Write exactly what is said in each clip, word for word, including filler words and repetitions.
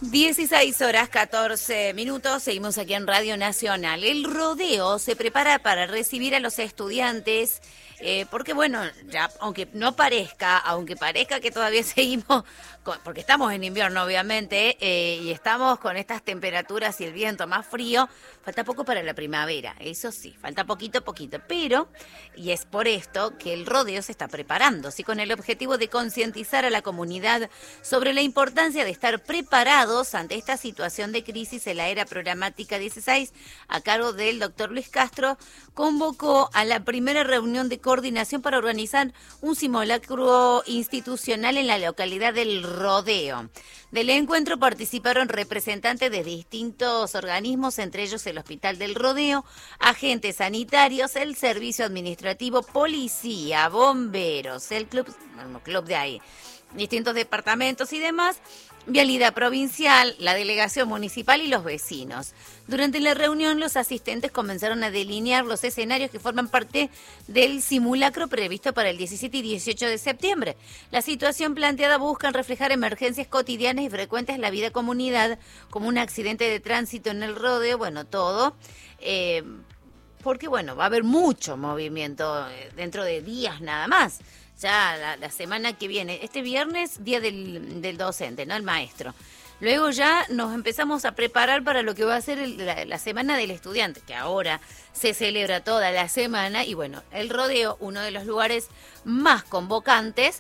dieciséis horas catorce minutos, seguimos aquí en Radio Nacional. El rodeo se prepara para recibir a los estudiantes, eh, porque bueno, ya aunque no parezca, aunque parezca que todavía seguimos, con, porque estamos en invierno obviamente, eh, y estamos con estas temperaturas y el viento más frío, falta poco para la primavera, eso sí, falta poquito, poquito, pero, y es por esto que el rodeo se está preparando, ¿sí? Con el objetivo de concientizar a la comunidad sobre la importancia de estar preparados ante esta situación de crisis. En la era programática dieciséis, a cargo del doctor Luis Castro, convocó a la primera reunión de coordinación para organizar un simulacro institucional en la localidad del Rodeo. Del encuentro participaron representantes de distintos organismos, entre ellos el Hospital del Rodeo, agentes sanitarios, el servicio administrativo, policía, bomberos, el club, bueno, club de ahí, distintos departamentos y demás, Vialidad Provincial, la delegación municipal y los vecinos. Durante la reunión, los asistentes comenzaron a delinear los escenarios que forman parte del simulacro previsto para el diecisiete y dieciocho de septiembre. La situación planteada busca reflejar emergencias cotidianas y frecuentes en la vida comunidad, como un accidente de tránsito en el rodeo, bueno, todo, eh, porque bueno, va a haber mucho movimiento dentro de días nada más. Ya la, la semana que viene, este viernes, día del, del docente, ¿no? El maestro. Luego ya nos empezamos a preparar para lo que va a ser el, la, la semana del estudiante, que ahora se celebra toda la semana. Y bueno, el rodeo, uno de los lugares más convocantes,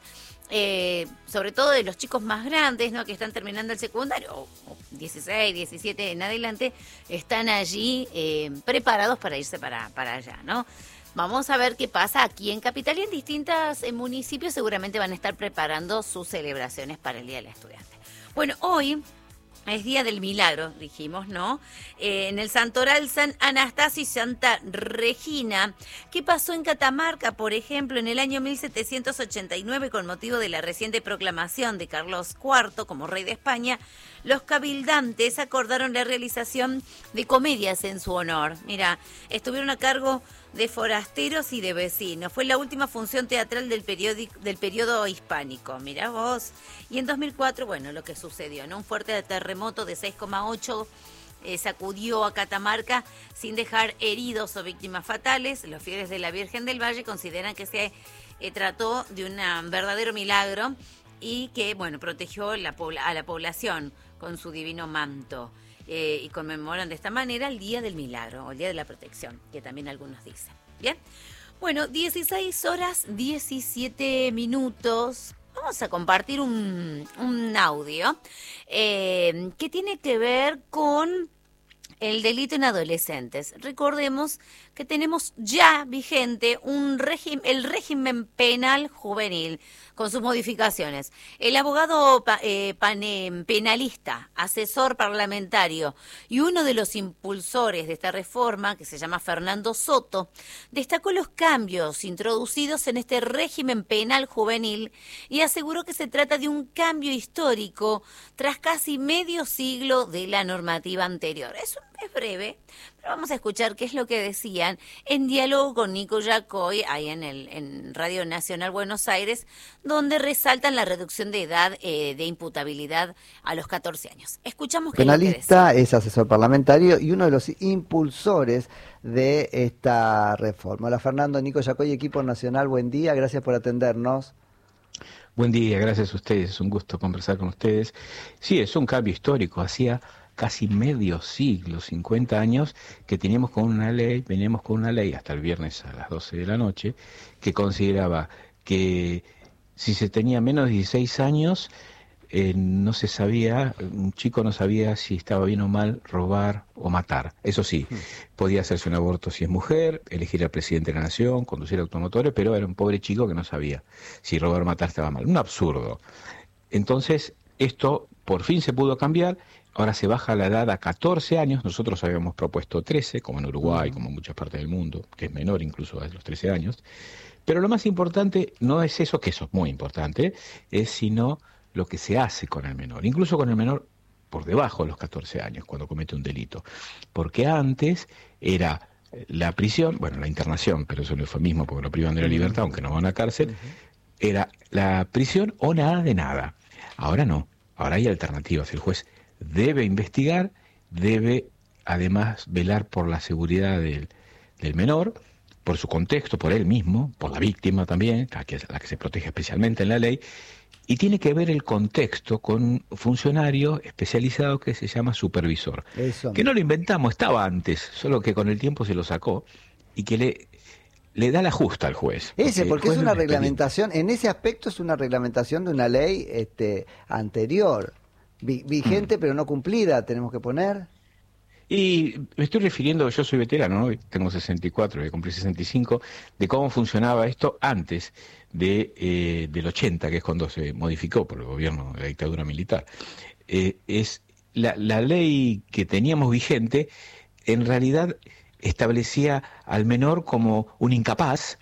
eh, sobre todo de los chicos más grandes, ¿no? Que están terminando el secundario, o, o dieciséis, diecisiete en adelante, están allí eh, preparados para irse para, para allá, ¿no? Vamos a ver qué pasa aquí en Capital y en distintos municipios. Seguramente van a estar preparando sus celebraciones para el Día del Estudiante. Bueno, hoy es Día del Milagro, dijimos, ¿no? Eh, en el Santoral San Anastasio y Santa Regina. ¿Qué pasó en Catamarca, por ejemplo, en el año mil setecientos ochenta y nueve, con motivo de la reciente proclamación de Carlos cuarto como rey de España? Los cabildantes acordaron la realización de comedias en su honor. Mira, estuvieron a cargo de forasteros y de vecinos. Fue la última función teatral del periódico, del periodo hispánico. Mirá vos. Y en dos mil cuatro, bueno, lo que sucedió, ¿no? Un fuerte terremoto de seis coma ocho eh, sacudió a Catamarca sin dejar heridos o víctimas fatales. Los fieles de la Virgen del Valle consideran que se eh, trató de un verdadero milagro y que, bueno, protegió la, a la población con su divino manto. Eh, y conmemoran de esta manera el Día del Milagro, o el Día de la Protección, que también algunos dicen. Bien, bueno, dieciséis horas, diecisiete minutos. Vamos a compartir un, un audio eh, que tiene que ver con el delito en adolescentes. Recordemos que tenemos ya vigente un régimen, el régimen penal juvenil, con sus modificaciones. El abogado eh, pan, penalista, asesor parlamentario y uno de los impulsores de esta reforma, que se llama Fernando Soto, destacó los cambios introducidos en este régimen penal juvenil y aseguró que se trata de un cambio histórico tras casi medio siglo de la normativa anterior. Eso es breve, pero vamos a escuchar qué es lo que decían en diálogo con Nico Yacoy, ahí en, el, en Radio Nacional Buenos Aires, donde resaltan la reducción de edad eh, de imputabilidad a los catorce años. Escuchamos qué Penalista, es, lo que es asesor parlamentario y uno de los impulsores de esta reforma. Hola Fernando, Nico Yacoy, equipo nacional, buen día, gracias por atendernos. Buen día, gracias a ustedes, es un gusto conversar con ustedes. Sí, es un cambio histórico, hacía casi medio siglo, cincuenta años, que teníamos con una ley, veníamos con una ley hasta el viernes a las doce de la noche, que consideraba que si se tenía menos de dieciséis años, eh, no se sabía, un chico no sabía si estaba bien o mal robar o matar. Eso sí, podía hacerse un aborto si es mujer, elegir al presidente de la nación, conducir automotores, pero era un pobre chico que no sabía si robar o matar estaba mal. Un absurdo. Entonces, esto por fin se pudo cambiar. Ahora se baja la edad a catorce años, nosotros habíamos propuesto trece, como en Uruguay, como en muchas partes del mundo, que es menor incluso a los trece años. Pero lo más importante no es eso, que eso es muy importante, es sino lo que se hace con el menor, incluso con el menor por debajo de los catorce años, cuando comete un delito. Porque antes era la prisión, bueno, la internación, pero eso no fue mismo porque lo privan de la libertad, aunque no van a la cárcel, era la prisión o nada de nada. Ahora no, ahora hay alternativas, el juez debe investigar, debe además velar por la seguridad del, del menor, por su contexto, por él mismo, por la víctima también, la que, la que se protege especialmente en la ley, y tiene que ver el contexto con un funcionario especializado que se llama supervisor. Eso. Que no lo inventamos, estaba antes, solo que con el tiempo se lo sacó y que le, le da la justa al juez. Ese, porque, porque es una reglamentación, en ese aspecto es una reglamentación de una ley este, anterior, vigente mm. pero no cumplida, tenemos que poner... Y me estoy refiriendo, yo soy veterano, ¿no? Tengo sesenta y cuatro, voy a cumplir sesenta y cinco, de cómo funcionaba esto antes de eh, del ochenta, que es cuando se modificó por el gobierno de la dictadura militar. Eh, es la, la ley que teníamos vigente, en realidad establecía al menor como un incapaz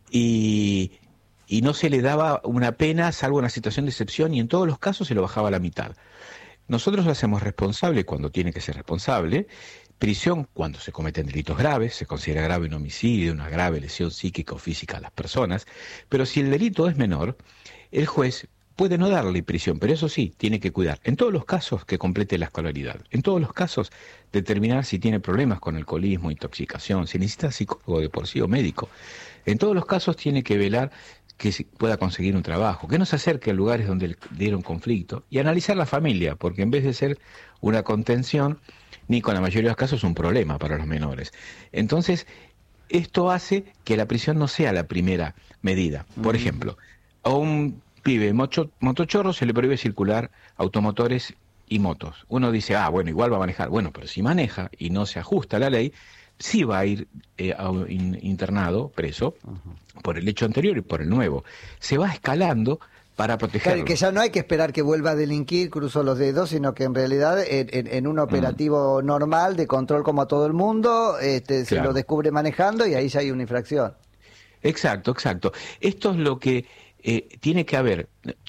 y, y no se le daba una pena, salvo una situación de excepción, y en todos los casos se lo bajaba a la mitad. Nosotros lo hacemos responsable cuando tiene que ser responsable, prisión cuando se cometen delitos graves, se considera grave un homicidio, una grave lesión psíquica o física a las personas, pero si el delito es menor, el juez puede no darle prisión, pero eso sí, tiene que cuidar, en todos los casos que complete la escolaridad, en todos los casos determinar si tiene problemas con alcoholismo, intoxicación, si necesita psicólogo de por sí o médico, en todos los casos tiene que velar que pueda conseguir un trabajo, que no se acerque a lugares donde dieron conflicto, y analizar la familia, porque en vez de ser una contención, ni con la mayoría de los casos es un problema para los menores. Entonces, esto hace que la prisión no sea la primera medida. Por mm. ejemplo, a un pibe mocho, motochorro se le prohíbe circular automotores y motos. Uno dice, ah, bueno, igual va a manejar. Bueno, pero si maneja y no se ajusta a la ley, sí va a ir eh, a, in, internado, preso, uh-huh. por el hecho anterior y por el nuevo. Se va escalando para protegerlo. Claro, que ya no hay que esperar que vuelva a delinquir, cruzo los dedos, sino que en realidad en, en, en un operativo uh-huh. normal de control como a todo el mundo, este, se claro. lo descubre manejando y ahí ya hay una infracción. Exacto, exacto. Esto es lo que eh, tiene que haber.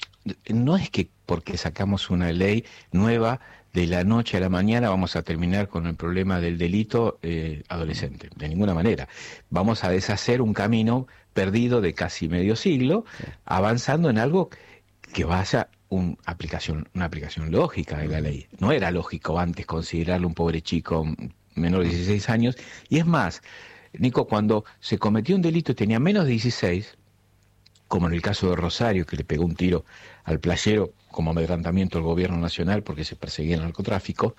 No es que porque sacamos una ley nueva de la noche a la mañana vamos a terminar con el problema del delito eh, adolescente, de ninguna manera. Vamos a deshacer un camino perdido de casi medio siglo, sí. avanzando en algo que vaya un aplicación, una aplicación lógica de la ley. No era lógico antes considerarlo un pobre chico menor de dieciséis años, y es más, Nico, cuando se cometió un delito y tenía menos de dieciséis, como en el caso de Rosario, que le pegó un tiro al playero como amedrentamiento del gobierno nacional porque se perseguía el narcotráfico,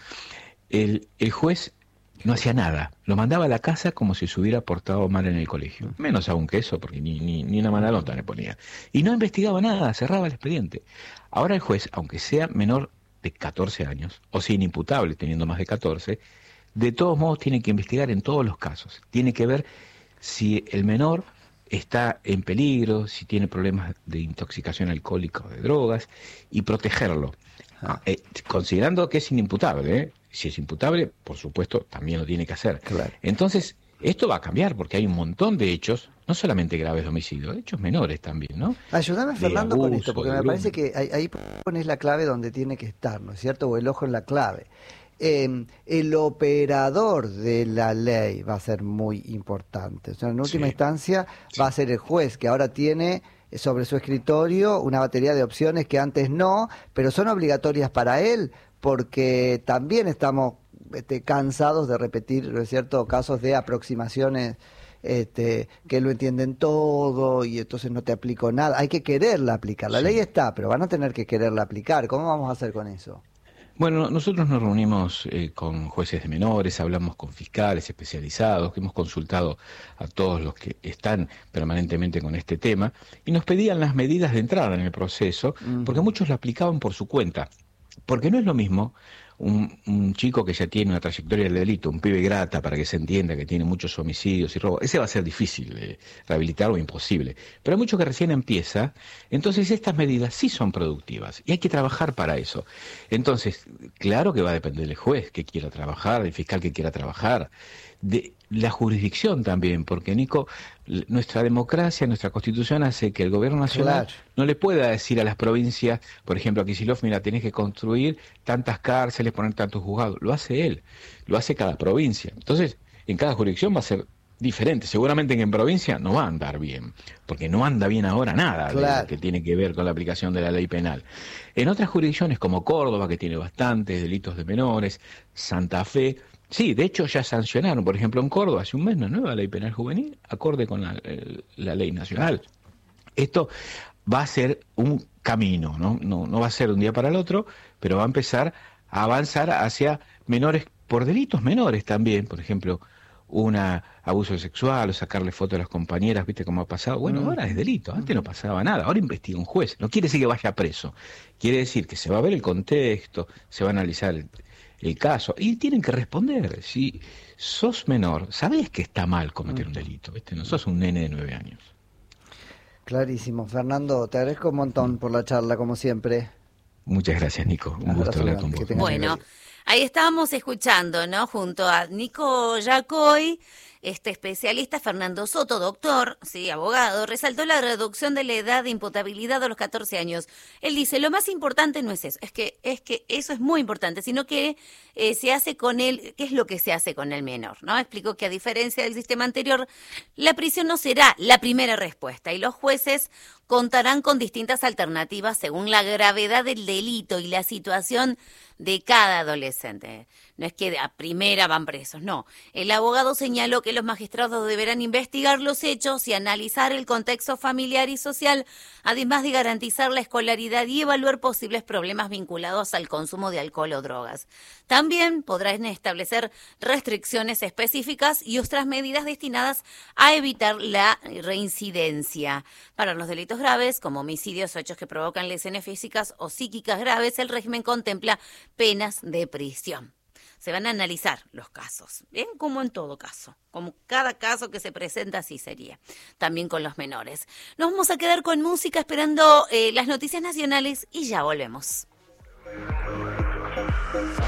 el, el juez no hacía nada, lo mandaba a la casa como si se hubiera portado mal en el colegio, menos aún que eso, porque ni, ni, ni una mala nota le ponía, y no investigaba nada, cerraba el expediente. Ahora el juez, aunque sea menor de catorce años, o sea inimputable teniendo más de catorce, de todos modos tiene que investigar en todos los casos, tiene que ver si el menor está en peligro, si tiene problemas de intoxicación alcohólica o de drogas, y protegerlo. Ah. Eh, considerando que es inimputable, ¿eh? Si es imputable, por supuesto, también lo tiene que hacer. Claro. Entonces, esto va a cambiar, porque hay un montón de hechos, no solamente graves de homicidio, hechos menores también, ¿no? Ayúdame, Fernando, abuso, con esto, porque me parece que ahí, ahí pones la clave donde tiene que estar, ¿no es cierto? O el ojo en la clave. Eh, el operador de la ley va a ser muy importante. O sea, en última sí. instancia sí. va a ser el juez, que ahora tiene sobre su escritorio una batería de opciones que antes no, pero son obligatorias para él, porque también estamos este, cansados de repetir, ¿no es cierto?, casos de aproximaciones este, que lo entienden todo y entonces no te aplico nada. Hay que quererla aplicar. La sí. ley está, pero van a tener que quererla aplicar. ¿Cómo vamos a hacer con eso? Bueno, nosotros nos reunimos eh, con jueces de menores, hablamos con fiscales especializados, que hemos consultado a todos los que están permanentemente con este tema, y nos pedían las medidas de entrada en el proceso, uh-huh. porque muchos lo aplicaban por su cuenta. Porque no es lo mismo un, un chico que ya tiene una trayectoria del delito, un pibe grata, para que se entienda que tiene muchos homicidios y robos, ese va a ser difícil de rehabilitar o imposible. Pero hay mucho que recién empieza, entonces estas medidas sí son productivas y hay que trabajar para eso. Entonces, claro que va a depender del juez que quiera trabajar, del fiscal que quiera trabajar, de la jurisdicción también, porque Nico, nuestra democracia, nuestra constitución hace que el gobierno nacional claro. no le pueda decir a las provincias, por ejemplo a Kicillof, mira, tenés que construir tantas cárceles, poner tantos juzgados. Lo hace él, lo hace cada provincia. Entonces, en cada jurisdicción va a ser diferente. Seguramente que en provincia no va a andar bien, porque no anda bien ahora nada Claro. de lo que tiene que ver con la aplicación de la ley penal. En otras jurisdicciones como Córdoba, que tiene bastantes delitos de menores, Santa Fe, sí, de hecho ya sancionaron, por ejemplo en Córdoba hace un mes, una nueva ley penal juvenil, acorde con la, el- la ley nacional. Esto va a ser un camino, ¿no? No, no va a ser de un día para el otro, pero va a empezar a avanzar hacia menores, por delitos menores también, por ejemplo, un abuso sexual o sacarle fotos a las compañeras, ¿viste cómo ha pasado? Bueno, Mm. ahora es delito, antes no pasaba nada, ahora investiga un juez, no quiere decir que vaya preso, quiere decir que se va a ver el contexto, se va a analizar el, el caso y tienen que responder. Si sos menor, sabés que está mal cometer un delito, ¿viste? No sos un nene de nueve años. Clarísimo. Fernando, te agradezco un montón por la charla, como siempre. Muchas gracias, Nico, un Un gusto abrazo hablar grande, con que vos. tengas Bueno, buen día. ahí estábamos escuchando, ¿no? Junto a Nico Yacoy, este especialista, Fernando Soto, doctor, sí, abogado, resaltó la reducción de la edad de imputabilidad a los catorce años. Él dice, lo más importante no es eso, es que, es que eso es muy importante, sino que eh, se hace con él, ¿qué es lo que se hace con el menor? ¿No? Explicó que a diferencia del sistema anterior, la prisión no será la primera respuesta y los jueces contarán con distintas alternativas según la gravedad del delito y la situación de cada adolescente. No es que a primera van presos, no. El abogado señaló que los magistrados deberán investigar los hechos y analizar el contexto familiar y social, además de garantizar la escolaridad y evaluar posibles problemas vinculados al consumo de alcohol o drogas. También podrán establecer restricciones específicas y otras medidas destinadas a evitar la reincidencia. Para los delitos graves, como homicidios o hechos que provocan lesiones físicas o psíquicas graves, el régimen contempla penas de prisión. Se van a analizar los casos, bien, como en todo caso, como cada caso que se presenta así sería, también con los menores. Nos vamos a quedar con música esperando eh, las noticias nacionales y ya volvemos.